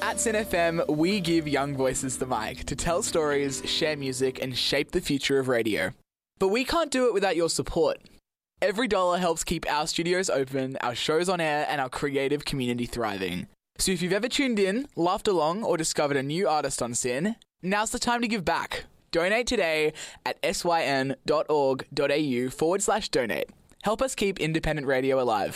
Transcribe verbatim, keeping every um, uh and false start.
At Sin F M, we give young voices the mic to tell stories, share music, and shape the future of radio. But we can't do it without your support. Every dollar helps keep our studios open, our shows on air, and our creative community thriving. So if you've ever tuned in, laughed along, or discovered a new artist on Sin, now's the time to give back. Donate today at syn.org.au forward slash donate. Help us keep independent radio alive.